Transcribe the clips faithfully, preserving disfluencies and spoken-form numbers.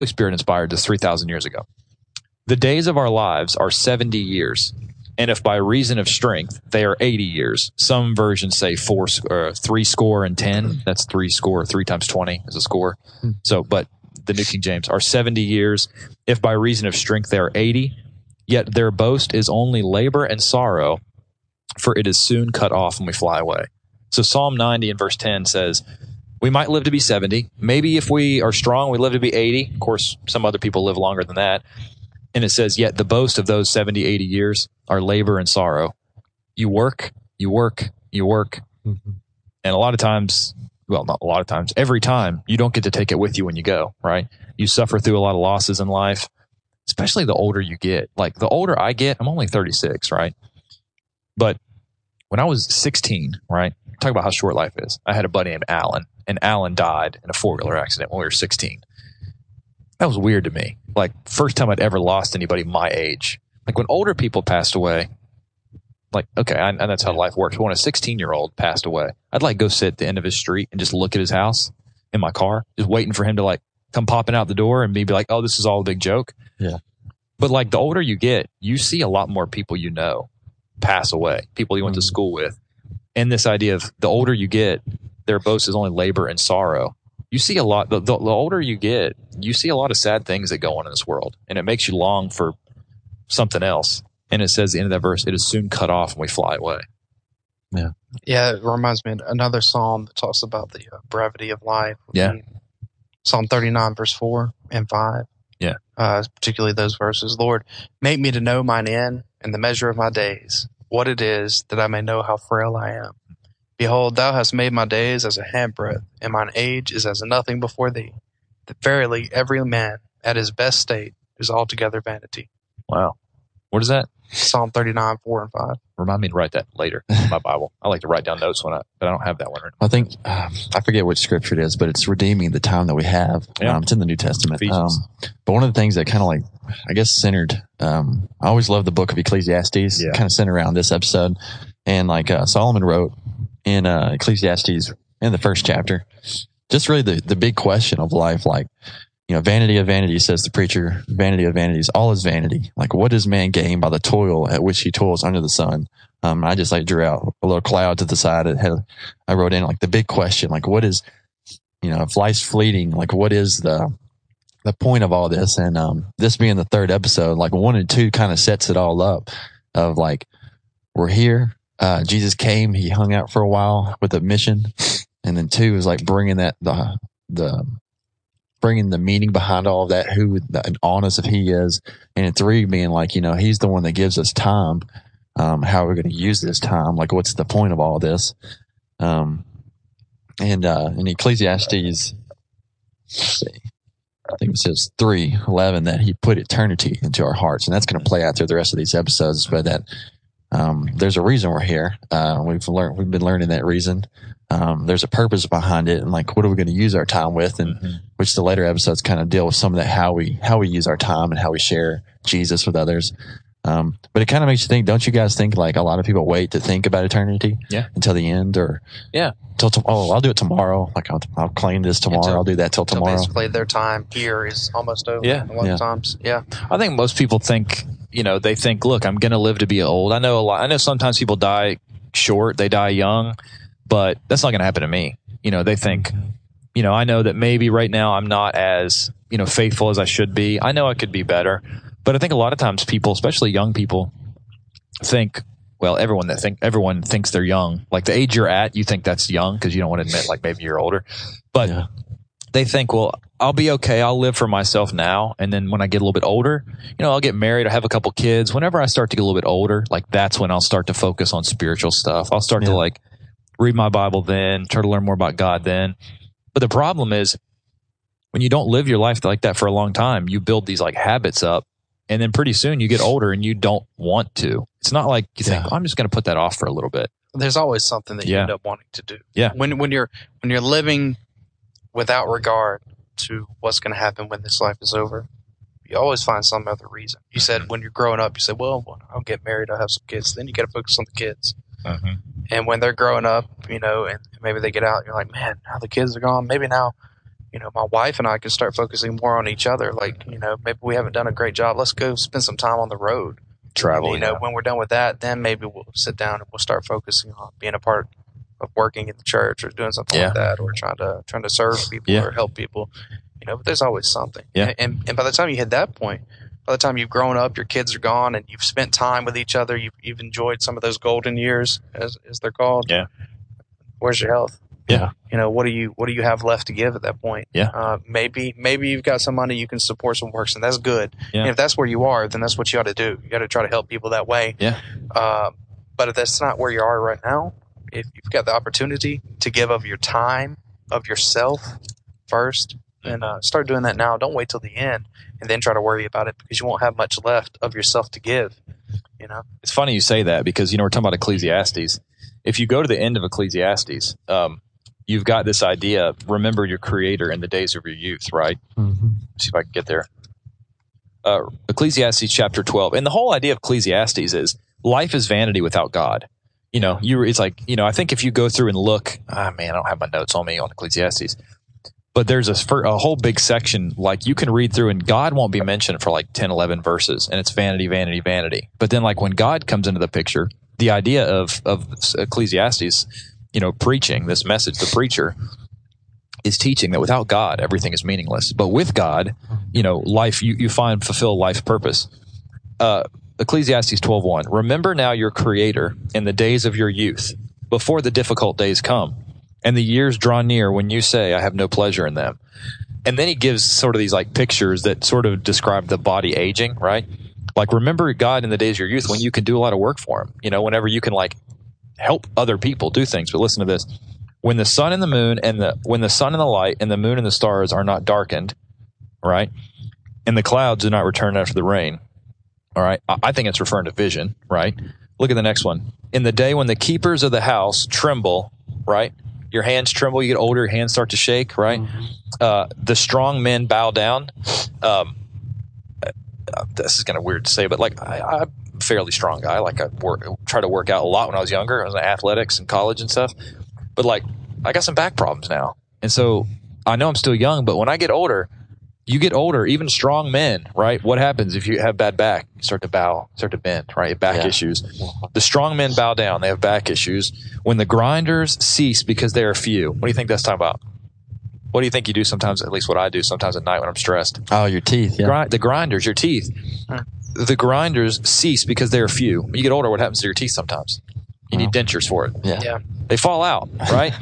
Holy Spirit inspired this three thousand years ago. The days of our lives are seventy years, and if by reason of strength they are eighty years. Some versions say four, uh, three score and ten. That's three score. Three times twenty is a score. So, but the New King James are seventy years. If by reason of strength they are eighty, yet their boast is only labor and sorrow, for it is soon cut off and we fly away. So Psalm ninety and verse ten says, we might live to be seventy. Maybe if we are strong, we live to be eighty. Of course, some other people live longer than that. And it says, yet the boast of those seventy, eighty years are labor and sorrow. You work, you work, you work. Mm-hmm. And a lot of times, well, not a lot of times, every time, you don't get to take it with you when you go, right? You suffer through a lot of losses in life, especially the older you get. Like the older I get, I'm only thirty-six, right? But when I was sixteen, right? Talk about how short life is. I had a buddy named Alan, and Alan died in a four-wheeler accident when we were sixteen. That was weird to me. Like, first time I'd ever lost anybody my age. Like, when older people passed away, like, okay, I, and that's how life works. But when a sixteen-year-old passed away, I'd, like, go sit at the end of his street and just look at his house in my car, just waiting for him to, like, come popping out the door and me be like, oh, this is all a big joke. Yeah. But, like, the older you get, you see a lot more people you know pass away, people you went mm-hmm. to school with. And this idea of the older you get, their boast is only labor and sorrow. You see a lot, the, the, the older you get, you see a lot of sad things that go on in this world. And it makes you long for something else. And it says at the end of that verse, it is soon cut off and we fly away. Yeah. Yeah, it reminds me of another psalm that talks about the uh, brevity of life. Yeah. Psalm thirty-nine, verse four and five. Yeah. Uh, particularly those verses. Lord, make me to know mine end and the measure of my days, what it is, that I may know how frail I am. Behold, thou hast made my days as a handbreadth, and mine age is as nothing before thee. That verily every man at his best state is altogether vanity. Wow. What is that? Psalm thirty-nine, four and five. Remind me to write that later in my Bible. I like to write down notes when I, but I don't have that one right now. I think, um, I forget which scripture it is, but it's redeeming the time that we have. Yeah. Um, it's in the New Testament. Um, Ephesians. but one of the things that kind of like, I guess centered, um, I always love the book of Ecclesiastes, Yeah. kind of centered around this episode. And like, uh, Solomon wrote in, uh, Ecclesiastes in the first chapter, just really the, the big question of life, like, you know, vanity of vanity, says the preacher, vanity of vanities, all is vanity. Like, what does man gain by the toil at which he toils under the sun? Um, I just like drew out a little cloud to the side. It had, I wrote in like the big question, like what is, you know, if life's fleeting, like what is the, the point of all this? And, um, this being the third episode, like one and two kind of sets it all up of like, we're here. Uh, Jesus came, he hung out for a while with a mission. And then two is like bringing that, the, the, bringing the meaning behind all of that, who and honest if he is. And in three being like, you know, he's the one that gives us time. Um, how are we going to use this time? Like, what's the point of all this? Um, and, uh, in Ecclesiastes, let's see, I think it says three eleven that he put eternity into our hearts. And that's going to play out through the rest of these episodes, but that, um, there's a reason we're here. Uh, we've learned, we've been learning that reason. Um, there's a purpose behind it, and like, what are we going to use our time with? And mm-hmm. which the later episodes kind of deal with some of that, how we, how we use our time and how we share Jesus with others. Um, but it kind of makes you think, don't you guys think like a lot of people wait to think about eternity yeah. until the end or yeah, till to- oh, I'll do it tomorrow. Like I'll, I'll claim this tomorrow. Until, I'll do that till tomorrow. Basically their time here is almost over. Yeah. A lot yeah. of times. Yeah. I think most people think, you know, they think, look, I'm going to live to be old. I know a lot. I know sometimes people die short. They die young, but that's not going to happen to me. You know, they think, you know, I know that maybe right now I'm not as, you know, faithful as I should be. I know I could be better, but I think a lot of times people, especially young people, think, well, everyone that think everyone thinks they're young. Like the age you're at, you think that's young because you don't want to admit like maybe you're older. But yeah. they think, well, I'll be okay. I'll live for myself now. And then when I get a little bit older, you know, I'll get married. I have a couple kids. Whenever I start to get a little bit older, like that's when I'll start to focus on spiritual stuff. I'll start yeah. to like read my Bible then, try to learn more about God then. But the problem is when you don't live your life like that for a long time, you build these like habits up. And then pretty soon you get older and you don't want to. It's not like you think, yeah. oh, I'm just going to put that off for a little bit. There's always something that you yeah. end up wanting to do. Yeah. When when you're when you're living without regard to what's going to happen when this life is over, you always find some other reason. You said when you're growing up, you said, well, when I'll get married, I'll have some kids. Then you got to focus on the kids. Mm-hmm. And when they're growing up, you know, and maybe they get out, you're like, man, now the kids are gone. Maybe now, you know, my wife and I can start focusing more on each other. Like, you know, maybe we haven't done a great job. Let's go spend some time on the road. Travel, You know, yeah. when we're done with that, then maybe we'll sit down and we'll start focusing on being a part of working in the church or doing something Yeah. like that, or trying to trying to serve people Yeah. or help people. You know, but there's always something. Yeah. And and by the time you hit that point, by the time you've grown up, your kids are gone, and you've spent time with each other, you've you've enjoyed some of those golden years, as as they're called. Yeah. Where's your health? Yeah. You know, what do you what do you have left to give at that point? Yeah. Uh, maybe maybe you've got some money you can support some works, and that's good. Yeah. And if that's where you are, then that's what you ought to do. You got to try to help people that way. Yeah. Uh, but if that's not where you are right now, if you've got the opportunity to give of your time, of yourself first, then uh, start doing that now. Don't wait till the end and then try to worry about it, because you won't have much left of yourself to give. You know. It's funny you say that, because, you know, we're talking about Ecclesiastes. If you go to the end of Ecclesiastes, um, you've got this idea, remember your creator in the days of your youth, right? Mm-hmm. See if I can get there. Uh, Ecclesiastes chapter twelve. And the whole idea of Ecclesiastes is life is vanity without God. You know, you it's like, you know, I think if you go through and look, ah, man, I don't have my notes on me on Ecclesiastes, but there's a, for a whole big section, like you can read through and God won't be mentioned for like ten, eleven verses, and it's vanity, vanity, vanity. But then like when God comes into the picture, the idea of, of Ecclesiastes, you know, preaching this message, the preacher is teaching that without God, everything is meaningless. But with God, you know, life, you, you find fulfill life's purpose. Uh, Ecclesiastes twelve one. Remember now your creator in the days of your youth, before the difficult days come, and the years draw near when you say, I have no pleasure in them. And then he gives sort of these like pictures that sort of describe the body aging, right? Like, remember God in the days of your youth when you can do a lot of work for him, you know, whenever you can like help other people do things. But listen to this. When the sun and the moon and the, when the sun and the light and the moon and the stars are not darkened, right? And the clouds do not return after the rain. All right. I, I think it's referring to vision, right? Look at the next one. In the day when the keepers of the house tremble, right? Your hands tremble, you get older, your hands start to shake, right? Mm-hmm. Uh, the strong men bow down. Um, uh, this is kind of weird to say, but like I, I'm a fairly strong guy. Like I work, try to work out a lot when I was younger. I was in athletics and college and stuff. But like I got some back problems now. And so I know I'm still young, but when I get older, you get older, even strong men, right? What happens if you have bad back? You start to bow, start to bend, right? Back yeah. issues. The strong men bow down. They have back issues. When the grinders cease because they are few. What do you think that's talking about? What do you think you do sometimes, at least what I do sometimes at night when I'm stressed? Oh, your teeth, yeah. Grind, the grinders, your teeth. The grinders cease because they are few. When you get older, what happens to your teeth sometimes? You need dentures for it. Yeah. yeah. They fall out, right?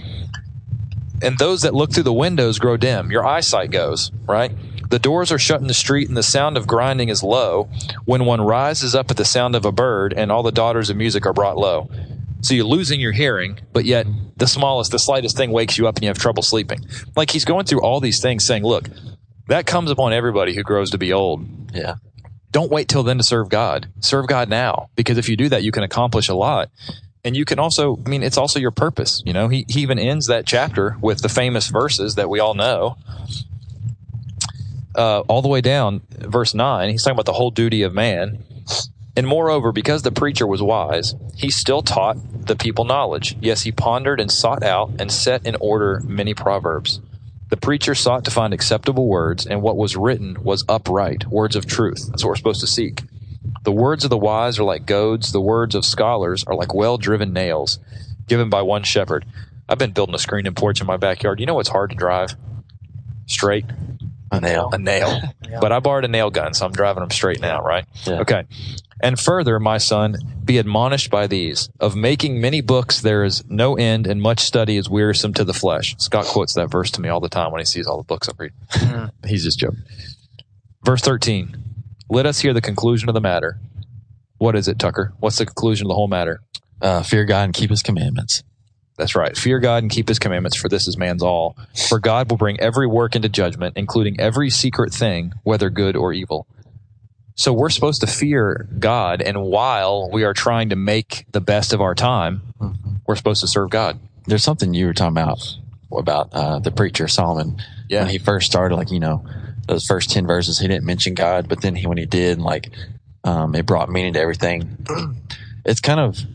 And those that look through the windows grow dim. Your eyesight goes, right? The doors are shut in the street and the sound of grinding is low when one rises up at the sound of a bird and all the daughters of music are brought low. So you're losing your hearing, but yet the smallest, the slightest thing wakes you up and you have trouble sleeping. Like he's going through all these things saying, look, that comes upon everybody who grows to be old. Yeah. Don't wait till then to serve God. Serve God now, because if you do that, you can accomplish a lot. And you can also, I mean, it's also your purpose. You know, he, he even ends that chapter with the famous verses that we all know. Uh, all the way down, verse nine, he's talking about the whole duty of man. And moreover, because the preacher was wise, he still taught the people knowledge. Yes, he pondered and sought out and set in order many proverbs. The preacher sought to find acceptable words, and what was written was upright, words of truth. That's what we're supposed to seek. The words of the wise are like goads. The words of scholars are like well-driven nails, given by one shepherd. I've been building a screen and porch in my backyard. You know what's hard to drive? Straight. A nail. A nail. Yeah. But I borrowed a nail gun, so I'm driving them straight now, right? Yeah. Okay. And further, my son, be admonished by these. Of making many books there is no end, and much study is wearisome to the flesh. Scott quotes that verse to me all the time when he sees all the books I read. Mm. He's just joking. Verse thirteen. Let us hear the conclusion of the matter. What is it, Tucker? What's the conclusion of the whole matter? Uh, fear God and keep his commandments. That's right. Fear God and keep his commandments, for this is man's all. For God will bring every work into judgment, including every secret thing, whether good or evil. So we're supposed to fear God, and while we are trying to make the best of our time, mm-hmm. we're supposed to serve God. There's something you were talking about, about uh, the preacher, Solomon. Yeah. When he first started, like, you know, those first ten verses, he didn't mention God, but then he, when he did, like, um, it brought meaning to everything. It's kind of,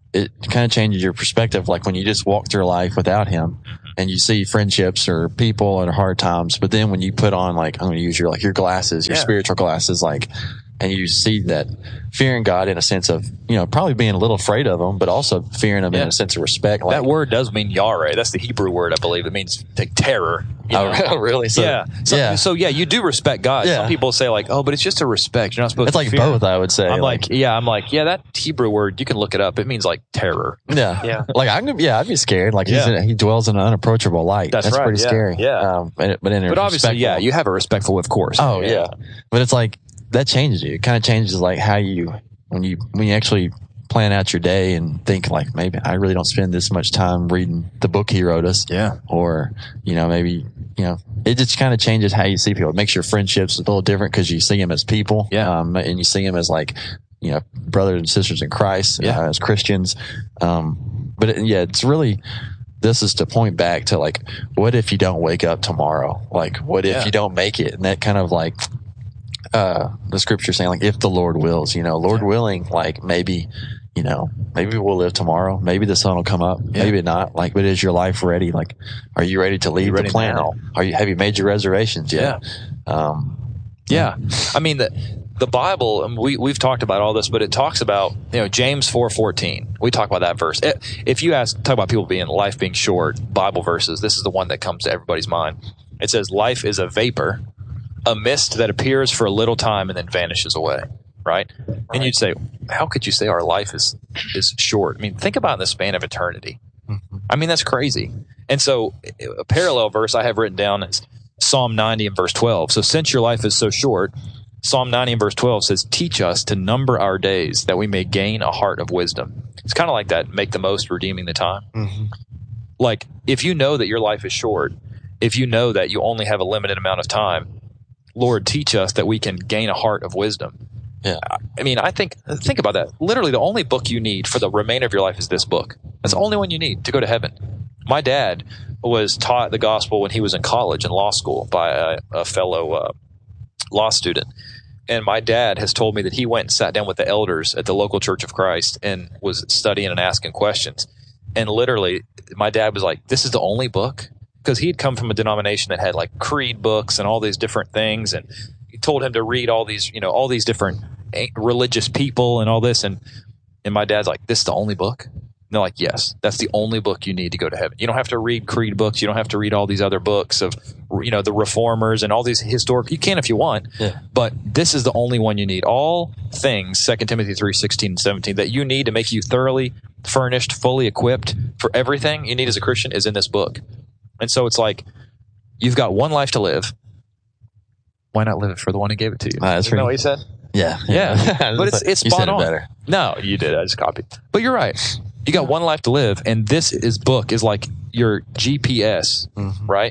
it kind of changes your perspective. Like when you just walk through life without him and you see friendships or people at hard times, but then when you put on like, I'm going to use your, like your glasses, your Yeah. spiritual glasses, like, and you see that fearing God in a sense of, you know, probably being a little afraid of him, but also fearing him Yeah. in a sense of respect. Like, That word does mean yare. That's the Hebrew word, I believe. It means like terror. You know? oh, really? So, yeah. So, yeah. so yeah, you do respect God. Yeah. Some people say like, oh, but it's just a respect. You're not supposed It's to like fear both, him. I would say. I'm like, yeah, I'm like, yeah, that Hebrew word, you can look it up. It means like terror. yeah. Yeah. Like, I'm, gonna- yeah, I'd be scared. Like, he's Yeah. in, he dwells in an unapproachable light. That's right, pretty yeah, scary. yeah. Um, but, but in a But obviously, respectful- yeah, you have a respectful, of course. Oh yeah. But it's like that changes you. It kind of changes like how you when you when you actually plan out your day and think like maybe I really don't spend this much time reading the book he wrote us. Yeah. Or you know maybe you know it just kind of changes how you see people. It makes your friendships a little different because you see them as people. Yeah. Um, and you see them as like you know brothers and sisters in Christ. Yeah. Uh, as Christians. Um, but it, yeah, it's really. This is to point back to like, what if you don't wake up tomorrow? Like, what if Yeah. you don't make it? And that kind of like, uh, the scripture saying like, if the Lord wills, you know, Lord willing, like maybe, you know, maybe we'll live tomorrow. Maybe the sun will come up. Yeah. Maybe not. Like, but is your life ready? Like, are you ready to leave ready the planet? now? Are you, have you made your reservations yet? Um, Yeah. I mean, the, the Bible, and we, we've talked about all this, but it talks about, you know, James four fourteen. We talk about that verse. If you ask, talk about people being, life being short, Bible verses, this is the one that comes to everybody's mind. It says, life is a vapor, a mist that appears for a little time and then vanishes away. Right? And you'd say, how could you say our life is, is short? I mean, think about in the span of eternity. I mean, that's crazy. And so a parallel verse I have written down is Psalm ninety and verse twelve. So since your life is so short, Psalm ninety and verse twelve says, teach us to number our days that we may gain a heart of wisdom. It's kind of like that, make the most, redeeming the time. mm-hmm. Like, if you know that your life is short, if you know that you only have a limited amount of time, Lord, teach us that we can gain a heart of wisdom. Yeah. I mean, I think, think about that. Literally, the only book you need for the remainder of your life is this book. That's the only one you need to go to heaven. My dad was taught the gospel when he was in college and law school by a, a fellow uh, law student. And my dad has told me that he went and sat down with the elders at the local Church of Christ and was studying and asking questions. And literally, my dad was like, this is the only book? Because he'd come from a denomination that had like creed books and all these different things. And he told him to read all these, you know, all these different religious people and all this. And, and my dad's like, this is the only book? And they're like, yes, that's the only book you need to go to heaven. You don't have to read creed books. You don't have to read all these other books of, you know, the reformers and all these historic. You can if you want, Yeah. but this is the only one you need. All things, Second Timothy three sixteen and seventeen, that you need to make you thoroughly furnished, fully equipped for everything you need as a Christian is in this book. And so it's like, you've got one life to live. Why not live it for the one who gave it to you? Ah, that's Isn't that pretty- what he said? Yeah. Yeah. But it's, it's you spot said it on. better. No, you did. I just copied. But you're right. You got one life to live, and this is book is like your G P S, Mm-hmm. right?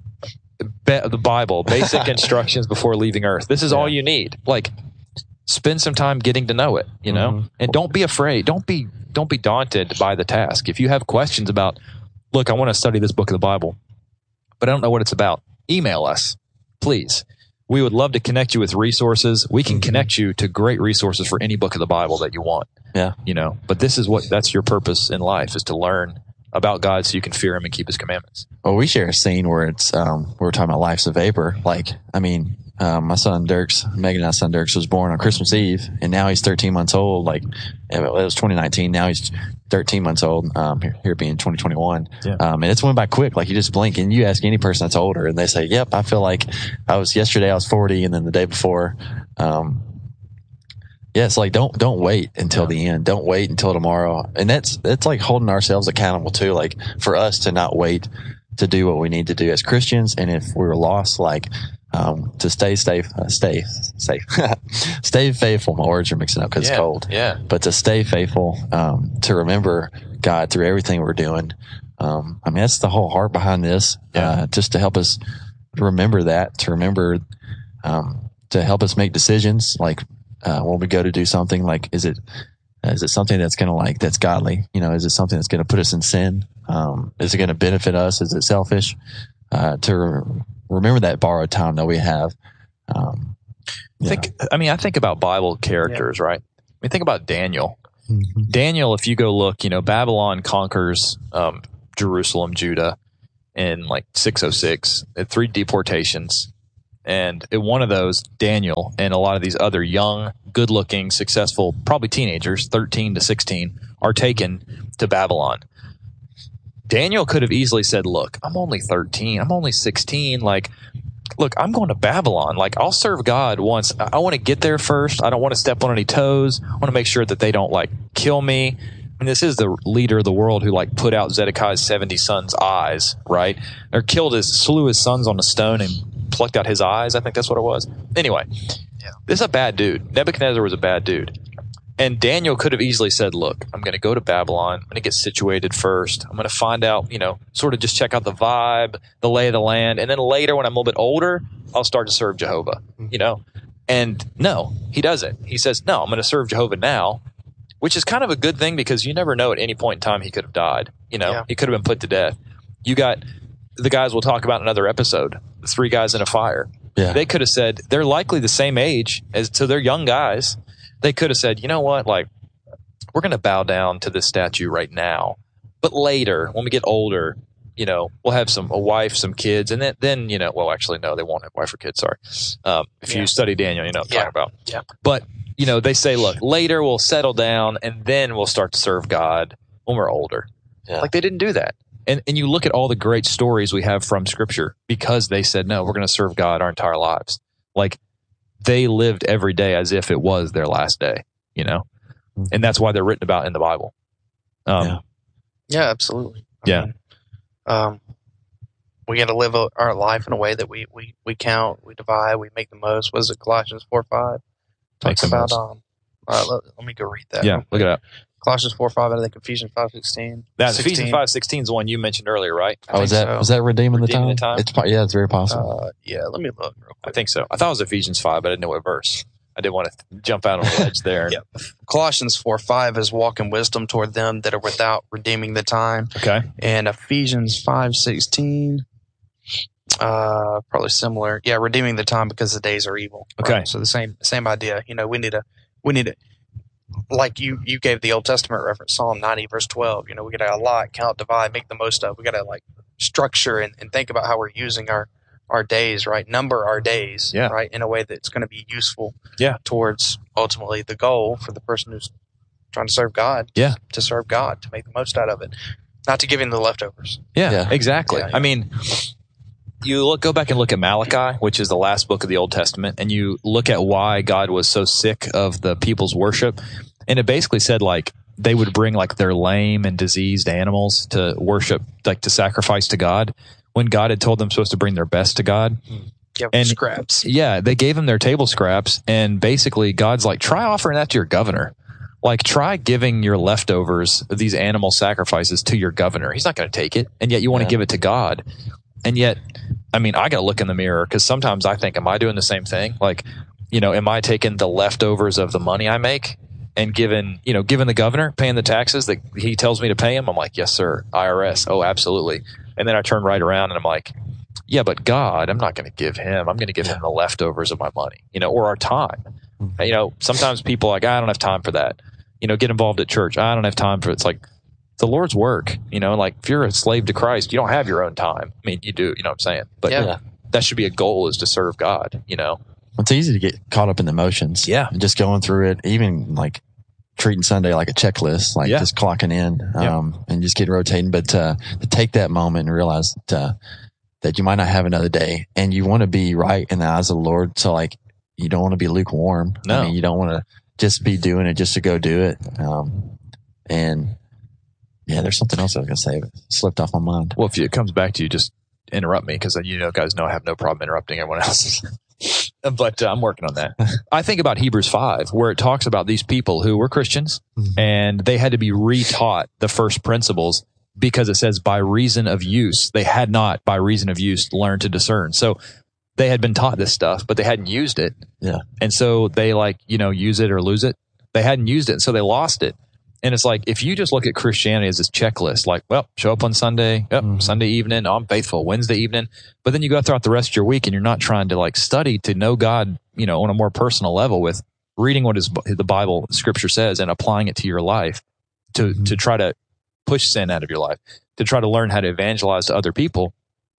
Be- the Bible, basic instructions before leaving Earth. This is all you need. Like, spend some time getting to know it, you know, Mhm. and don't be afraid. Don't be don't be daunted by the task. If you have questions about, look, I want to study this book of the Bible, but I don't know what it's about, email us, please. We would love to connect you with resources. We can Mhm. connect you to great resources for any book of the Bible that you want. Yeah. You know, but this is what, that's your purpose in life, is to learn about God so you can fear him and keep his commandments. Well, we share a scene where it's um, we're talking about life's a vapor. Like, I mean, um, my son Dirks, Megan and my son Dirks was born on Christmas Eve, and now he's thirteen months old. Like, it was twenty nineteen. Now he's thirteen months old. Um, here, here being twenty twenty-one. Yeah. Um, and it's went by quick. Like, you just blink, and you ask any person that's older, and they say, "Yep, I feel like I was yesterday. I was forty, and then the day before." Um, Yeah, it's like don't don't wait until Yeah. the end. Don't wait until tomorrow. And that's that's like holding ourselves accountable too. Like for us to not wait to do what we need to do as Christians, and if we were lost, like um, to stay safe, uh, stay safe, stay faithful. My words are mixing up because Yeah. it's cold. Yeah. But to stay faithful, um, to remember God through everything we're doing. Um, I mean, that's the whole heart behind this. Yeah. Uh, just to help us remember that, to remember, um, to help us make decisions. Like uh, when we go to do something, like is it is it something that's going to like that's godly? You know, is it something that's going to put us in sin? Um, is it going to benefit us? Is it selfish? Uh, to re- remember that borrowed time that we have. Um, yeah. Think, I mean, I think about Bible characters, right? I mean, think about Daniel. Mm-hmm. Daniel, if you go look, you know, Babylon conquers um, Jerusalem, Judah in like six oh six, at three deportations. And in one of those, Daniel and a lot of these other young, good-looking, successful, probably teenagers, thirteen to sixteen, are taken to Babylon. Daniel could have easily said, look, I'm only thirteen. I'm only sixteen. Like, look, I'm going to Babylon. Like, I'll serve God once. I, I want to get there first. I don't want to step on any toes. I want to make sure that they don't, like, kill me. I mean, this is the leader of the world who, like, put out Zedekiah's seventy sons' eyes, right? Or killed his, slew his sons on a stone and plucked out his eyes. I think that's what it was. Anyway, yeah. This is a bad dude. Nebuchadnezzar was a bad dude. And Daniel could have easily said, look, I'm going to go to Babylon. I'm going to get situated first. I'm going to find out, you know, sort of just check out the vibe, the lay of the land. And then later, when I'm a little bit older, I'll start to serve Jehovah, you know? And no, he doesn't. He says, no, I'm going to serve Jehovah now, which is kind of a good thing because you never know at any point in time he could have died. You know, yeah. He could have been put to death. You got the guys we'll talk about in another episode, the three guys in a fire. Yeah. They could have said they're likely the same age as, so they're young guys. They could have said, you know what, like, we're going to bow down to this statue right now. But later, when we get older, you know, we'll have some a wife, some kids. And then, then you know, well, actually, no, they won't have wife or kids. Sorry. Um, if yeah. you study Daniel, you know what I'm yeah. talking about. Yeah. But, you know, they say, look, later we'll settle down and then we'll start to serve God when we're older. Yeah. Like, they didn't do that. And and you look at all the great stories we have from Scripture because they said, no, we're going to serve God our entire lives. Like, they lived every day as if it was their last day, you know? And that's why they're written about in the Bible. Um, yeah. yeah, absolutely. I yeah. mean, um, we got to live our life in a way that we, we, we count, we divide, we make the most. What is it, Colossians four five? Talks about, um, all right, let, let me go read that. Yeah, look it up. Colossians four five, I think Ephesians five sixteen. That's Ephesians five sixteen is the one you mentioned earlier, right? I oh, is that so. Was that redeeming, redeeming the, time? the time? It's yeah, it's very possible. Uh, yeah, let me look real quick. I think so. I thought it was Ephesians five, but I didn't know what verse. I didn't want to jump out on the ledge there. Yeah. Colossians four five is walk in wisdom toward them that are without, redeeming the time. Okay. And Ephesians five sixteen, uh, probably similar. Yeah, redeeming the time because the days are evil. Okay. Right? So the same same idea. You know, we need to we need to. Like you, you gave the Old Testament reference, Psalm ninety, verse twelve. You know, we got to allot, count, divide, make the most of. We got to like structure and, and think about how we're using our, our days, right? Number our days, yeah. right, in a way that's going to be useful, yeah. towards ultimately the goal for the person who's trying to serve God. Yeah, to serve God, to make the most out of it, not to give him the leftovers. Yeah, yeah. exactly. Yeah, yeah. I mean, you look, go back and look at Malachi, which is the last book of the Old Testament, and you look at why God was so sick of the people's worship. And it basically said, like, they would bring, like, their lame and diseased animals to worship, like, to sacrifice to God, when God had told them supposed to bring their best to God. Yeah, and scraps. Yeah, they gave them their table scraps, and basically God's like, try offering that to your governor. Like, try giving your leftovers, these animal sacrifices, to your governor. He's not going to take it, and yet you want to yeah. give it to God. And yet, I mean, I got to look in the mirror, because sometimes I think, am I doing the same thing? Like, you know, am I taking the leftovers of the money I make and giving, you know, giving the governor, paying the taxes that he tells me to pay him? I'm like, yes, sir. I R S. Oh, absolutely. And then I turn right around and I'm like, yeah, but God, I'm not going to give him. I'm going to give him the leftovers of my money, you know, or our time. Mm-hmm. You know, sometimes people are like, I don't have time for that. You know, get involved at church. I don't have time for it. It's like the Lord's work, you know, like if you're a slave to Christ, you don't have your own time. I mean, you do, you know what I'm saying? But yeah. that should be a goal, is to serve God, you know? It's easy to get caught up in the emotions. Yeah. And just going through it, even like treating Sunday like a checklist, like yeah. just clocking in, um, yeah. and just get rotating. But, uh, to take that moment and realize that, uh, that you might not have another day, and you want to be right in the eyes of the Lord. So like, you don't want to be lukewarm. No. I mean, you don't want to just be doing it just to go do it. Um, and yeah, there's something else I was going to say, but it slipped off my mind. Well, if it comes back to you, just interrupt me, because you know, guys know I have no problem interrupting everyone else. But uh, I'm working on that. I think about Hebrews five, where it talks about these people who were Christians, mm-hmm. and they had to be retaught the first principles, because it says by reason of use. They had not, by reason of use, learned to discern. So they had been taught this stuff, but they hadn't used it. Yeah. And so they, like, you know, use it or lose it. They hadn't used it, and so they lost it. And it's like, if you just look at Christianity as this checklist, like, well, show up on Sunday, yep, mm-hmm. Sunday evening, oh, I'm faithful, Wednesday evening. But then you go throughout the rest of your week and you're not trying to like study to know God, you know, on a more personal level with reading what is the Bible scripture says and applying it to your life to, mm-hmm. to try to push sin out of your life, to try to learn how to evangelize to other people.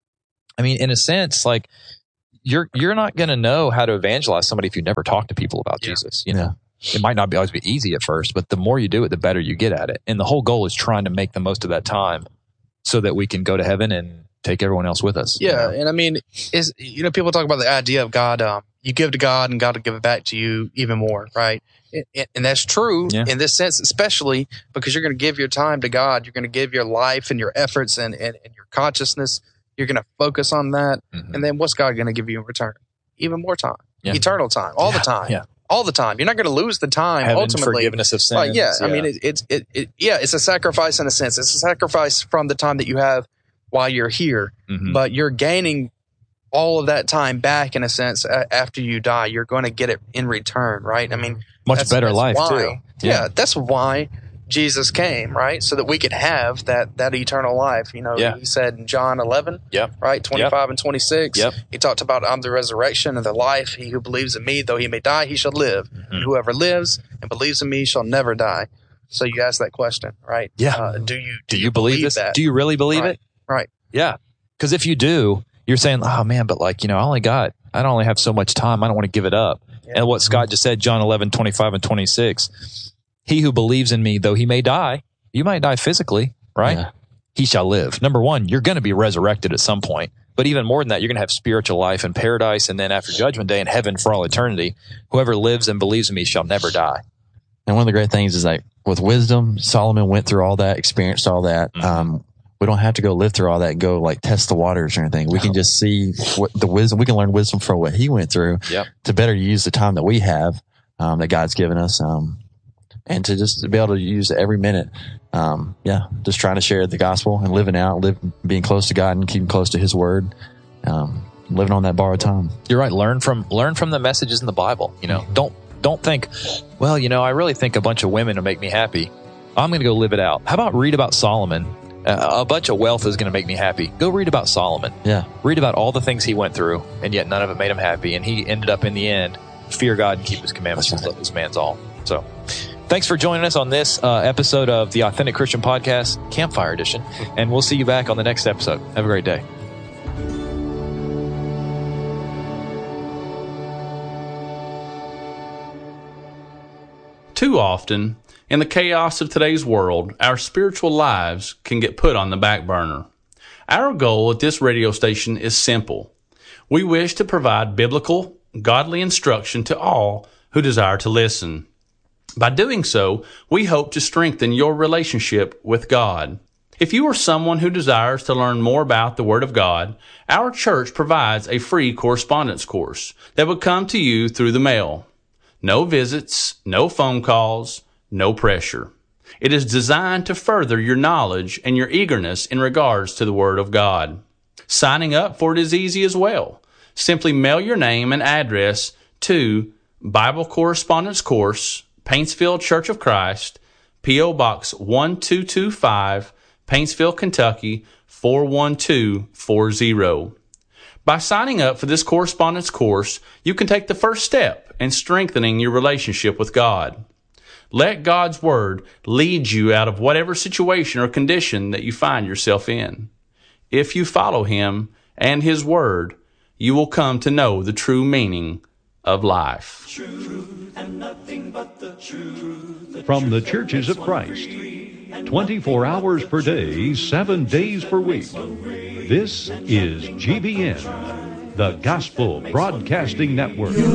I mean, in a sense, like you're, you're not going to know how to evangelize somebody if you never talk to people about yeah. Jesus. You know, yeah. it might not be always be easy at first, but the more you do it, the better you get at it. And the whole goal is trying to make the most of that time so that we can go to heaven and take everyone else with us. Yeah. You know? And I mean, is, you know, people talk about the idea of God, um, you give to God and God will give it back to you even more, right? And, and that's true yeah. in this sense, especially because you're going to give your time to God. You're going to give your life and your efforts and, and, and your consciousness. You're going to focus on that. Mm-hmm. And then what's God going to give you in return? Even more time, yeah. eternal time, all yeah. the time, yeah. all the time. You're not going to lose the time Heaven, ultimately. Forgiveness of sins. Right, yeah. yeah. I mean, it, it, it, it, yeah, it's a sacrifice in a sense. It's a sacrifice from the time that you have while you're here, mm-hmm. but you're gaining all of that time back in a sense uh, after you die. You're going to get it in return, right? I mean, much that's, better that's life why, too. Yeah. yeah, that's why Jesus came, right? So that we could have that that eternal life. You know, yeah. he said in John eleven, yep. right, twenty-five yep. and twenty-six. Yep. He talked about I'm the resurrection and the life. He who believes in me, though he may die, he shall live. Mm-hmm. And whoever lives and believes in me shall never die. So you ask that question, right? Yeah. Uh, do you do, do you believe, believe this? That? Do you really believe right. it? Right. Yeah. Because if you do, you're saying, oh man, but like, you know, I only got, I don't only have so much time. I don't want to give it up. Yeah. And what Scott just said, John eleven, twenty-five and twenty-six, he who believes in me, though he may die, you might die physically, right? Yeah. He shall live. Number one, you're going to be resurrected at some point. But even more than that, you're going to have spiritual life in paradise. And then after judgment day in heaven for all eternity, whoever lives and believes in me shall never die. And one of the great things is like with wisdom, Solomon went through all that, experienced all that. Mm-hmm. Um, we don't have to go live through all that and go like test the waters or anything. We no. can just see what the wisdom, we can learn wisdom from what he went through yep. to better use the time that we have, um, that God's given us. Um, and to just to be able to use every minute. Um, yeah, just trying to share the gospel and living out, live, being close to God and keeping close to his word. Um, living on that borrowed time. You're right. Learn from, learn from the messages in the Bible. You know, don't, don't think, well, you know, I really think a bunch of women will make me happy. I'm going to go live it out. How about read about Solomon? Uh, a bunch of wealth is going to make me happy. Go read about Solomon. Yeah. Read about all the things he went through, and yet none of it made him happy. And he ended up in the end, fear God and keep his commandments and love this man's all. So thanks for joining us on this uh, episode of the Authentic Christian Podcast, Campfire Edition. And we'll see you back on the next episode. Have a great day. Too often, in the chaos of today's world, our spiritual lives can get put on the back burner. Our goal at this radio station is simple. We wish to provide biblical, godly instruction to all who desire to listen. By doing so, we hope to strengthen your relationship with God. If you are someone who desires to learn more about the Word of God, our church provides a free correspondence course that will come to you through the mail. No visits, no phone calls, no pressure. It is designed to further your knowledge and your eagerness in regards to the Word of God. Signing up for it is easy as well. Simply mail your name and address to Bible Correspondence Course, Paintsville Church of Christ, P O Box one two two five, Paintsville, Kentucky four one two four zero. By signing up for this correspondence course, you can take the first step in strengthening your relationship with God. Let God's Word lead you out of whatever situation or condition that you find yourself in. If you follow Him and His Word, you will come to know the true meaning of life. Truth and nothing but the truth. The From the truth Churches of Christ, twenty-four hours per day, seven days per week. This is G B N, the Gospel Broadcasting Network.